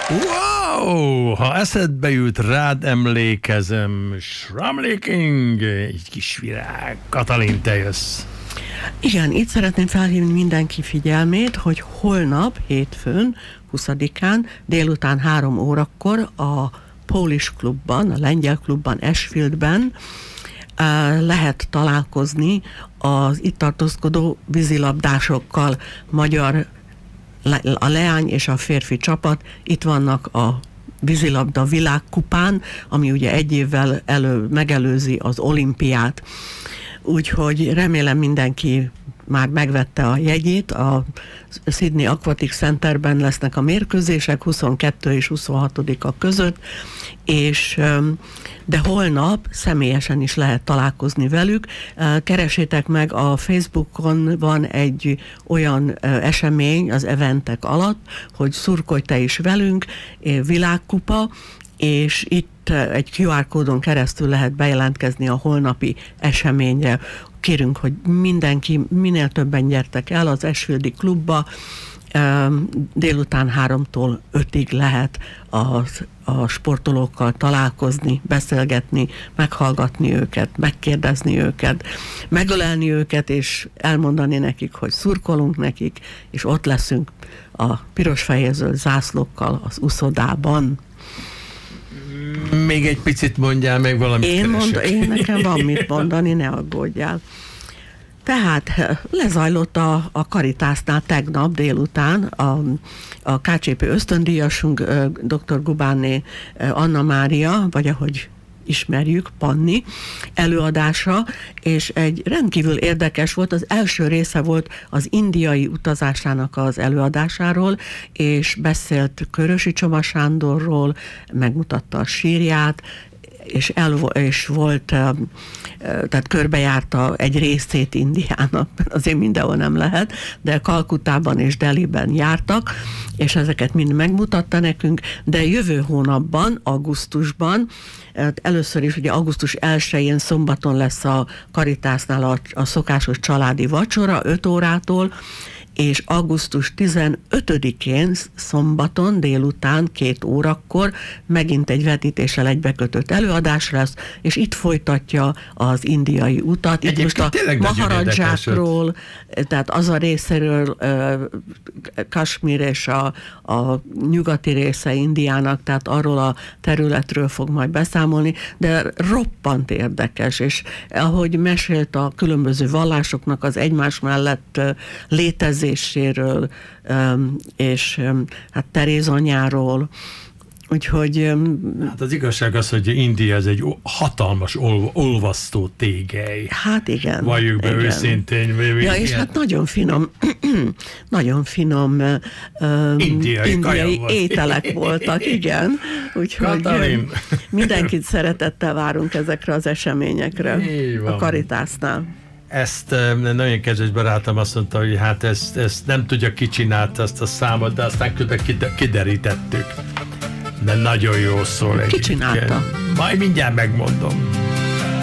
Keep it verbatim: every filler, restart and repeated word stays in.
Wow! Ha eszedbe jut, rád emlékezem. Schramliking, egy kis virág. Katalin, te jössz. Igen, itt szeretném felhívni mindenki figyelmét, hogy holnap, hétfőn, huszadikán, délután három órakor a Polish klubban, a lengyel klubban, Ashfieldben lehet találkozni az itt tartózkodó vízilabdásokkal. Magyar, a leány és a férfi csapat itt vannak a vízilabda világkupán, ami ugye egy évvel elő, megelőzi az olimpiát. Úgyhogy remélem mindenki már megvette a jegyét, a Sydney Aquatic Centerben lesznek a mérkőzések huszonkettő és huszonhatodika között, és de holnap személyesen is lehet találkozni velük. Keresétek meg, a Facebookon van egy olyan esemény az eventek alatt, hogy szurkolj te is velünk, világkupa, és itt egy kú er kódon keresztül lehet bejelentkezni a holnapi eseményre. Kérünk, hogy mindenki, minél többen gyertek el az Ashfieldi klubba, délután háromtól ötig lehet a, a sportolókkal találkozni, beszélgetni, meghallgatni őket, megkérdezni őket, megölelni őket, és elmondani nekik, hogy szurkolunk nekik, és ott leszünk a piros-fehér-zöld zászlókkal az uszodában. Még egy picit mondjál meg valamit. Én, mond, én nekem van mit mondani, ne aggódjál. Tehát lezajlott a, a Caritasnál tegnap délután a, a ká cé pé ösztöndíjasunk, dr. Gubánné Anna Mária, vagy ahogy ismerjük, Panni előadása, és egy rendkívül érdekes volt, az első része volt az indiai utazásának az előadásáról, és beszélt Körösi Csoma Sándorról, megmutatta a sírját, és, el, és volt, tehát körbejárta egy részét Indiának, azért mindenhol nem lehet, de Kalkutában és Deliben jártak, és ezeket mind megmutatta nekünk, de jövő hónapban, augusztusban, először is ugye augusztus elsején szombaton lesz a Caritasnál a, a szokásos családi vacsora öt órától, és augusztus tizenötödikén szombaton délután két órakor megint egy vetítéssel egybekötött előadás lesz, és itt folytatja az indiai utat. Itt most a maharadzsákról, tehát az a részéről uh, Kasmír és a, a nyugati része Indiának, tehát arról a területről fog majd beszámolni, de roppant érdekes, és ahogy mesélt a különböző vallásoknak az egymás mellett uh, létező és hát Teréz anyáról, úgyhogy... Hát az igazság az, hogy India ez egy hatalmas ol, olvasztó tégely. Hát igen. Valljuk be igen. őszintén. Ja, ilyen. és hát nagyon finom, nagyon finom um, indiai, indiai ételek voltak, igen. Úgyhogy Katalin. mindenkit szeretettel várunk ezekre az eseményekre a Caritasnál. Ezt nagyon kedves barátom azt mondta, hogy hát ezt, ezt nem tudja, ki csinálta ezt a számot, de aztán kiderítettük. De nagyon jó szól. Ki csinálta? Majd mindjárt megmondom.